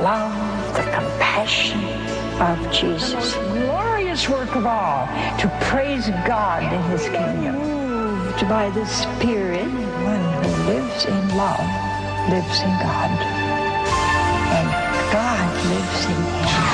love, the compassion of Jesus. The most glorious work of all, to praise God in his kingdom. Moved by the Spirit, one who lives in love lives in God, and God lives in him.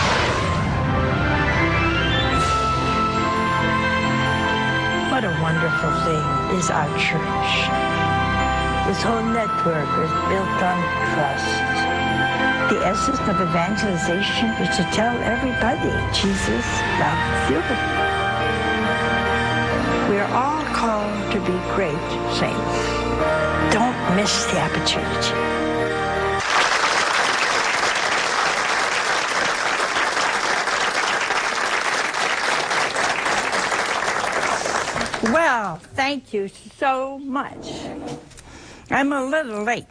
What a wonderful thing is our church. This whole network is built on trust. The essence of evangelization is to tell everybody Jesus loves you. We are all called to be great saints. Don't miss the opportunity. Well, thank you so much. I'm a little late.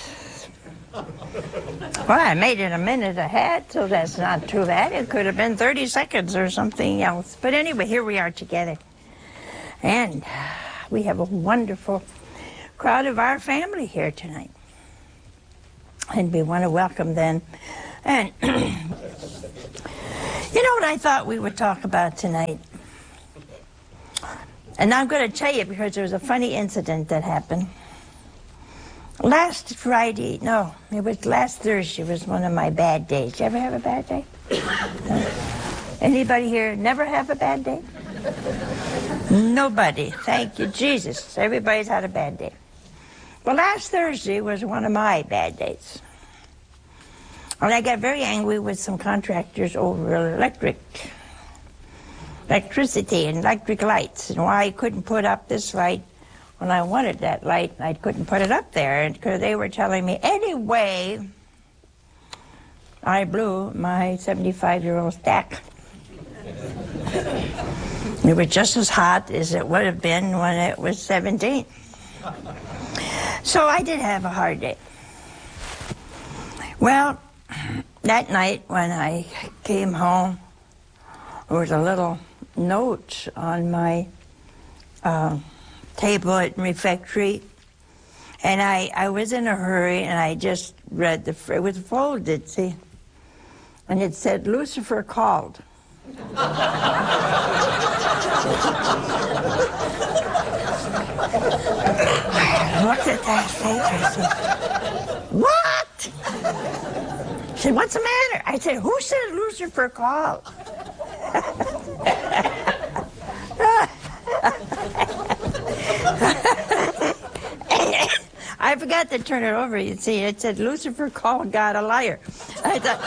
Well, I made it a minute ahead, so that's not too bad. It could have been 30 seconds or something else. But anyway, here we are together. And we have a wonderful crowd of our family here tonight. And we want to welcome them. And you know what I thought we would talk about tonight? And I'm going to tell you because there was a funny incident that happened. Last Thursday was one of my bad days. Did you ever have a bad day? No? Anybody here never have a bad day? Nobody. Thank you, Jesus. Everybody's had a bad day. Well, last Thursday was one of my bad days. And I got very angry with some contractors over electricity and electric lights, and why I couldn't put up this light when I wanted that light, and I couldn't put it up there, because they were telling me, anyway, I blew my 75-year-old stack. It was just as hot as it would have been when it was 17. So I did have a hard day. Well, that night when I came home, there was a little note on my table at refectory, and I was in a hurry, and I just read it was folded, see, and it said, Lucifer called. I looked at that paper, I said, what? She said, what's the matter? I said, who said Lucifer called? I forgot to turn it over, you see. It said, Lucifer called God a liar. I thought...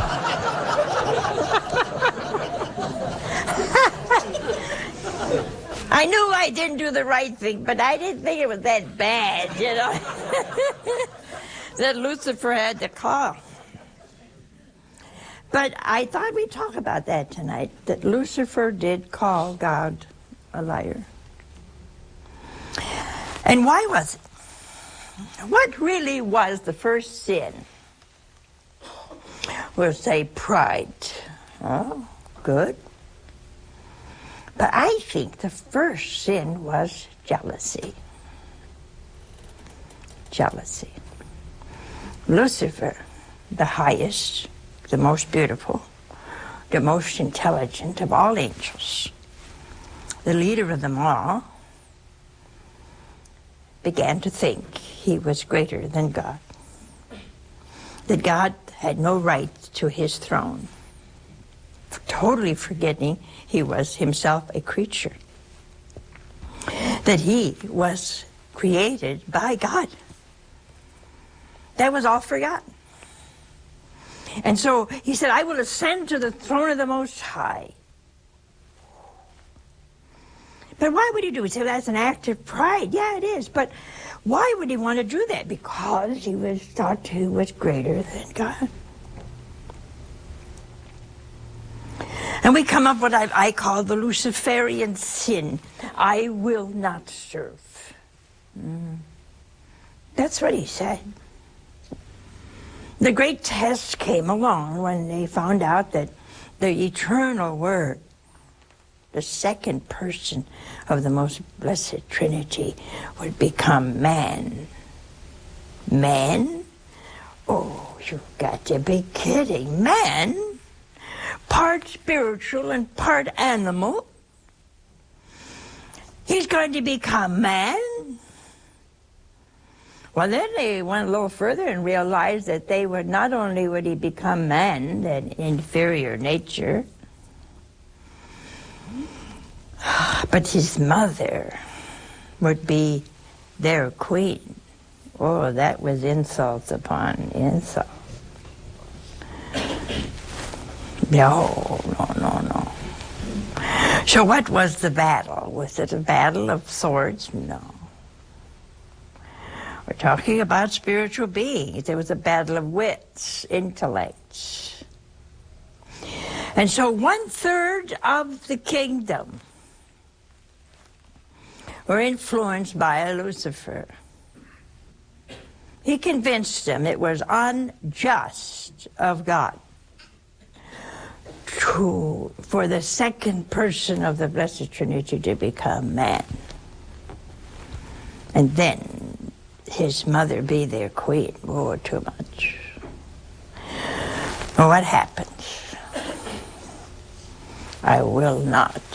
I knew I didn't do the right thing, but I didn't think it was that bad, you know, that Lucifer had to call. But I thought we'd talk about that tonight, that Lucifer did call God a liar. And why was it? What really was the first sin? We'll say pride. Oh, good. But I think the first sin was jealousy. Jealousy. Lucifer, the highest, the most beautiful, the most intelligent of all angels, the leader of them all, began to think he was greater than God, that God had no right to his throne, totally forgetting he was himself a creature, that he was created by God. That was all forgotten. And so he said, I will ascend to the throne of the Most High. But why would he do it? He said, that's an act of pride. Yeah, it is. But why would he want to do that? Because he was thought he was greater than God. And we come up with what I call the Luciferian sin. I will not serve. That's what he said. The great test came along when they found out that the eternal Word, the second person of the most blessed Trinity, would become man. Man? Oh, You've got to be kidding. Man, part spiritual and part animal. He's going to become man. Well, then they went a little further and realized that they would not only would he become man, an inferior nature, but his mother would be their queen. Oh, that was insult upon insult. No. So what was the battle? Was it a battle of swords? No. We're talking about spiritual beings. There was a battle of wits, intellects. And so 1/3 of the kingdom were influenced by Lucifer. He convinced them it was unjust of God for the second person of the Blessed Trinity to become man, and then his mother be their queen. Oh, too much. Well, what happened? I will not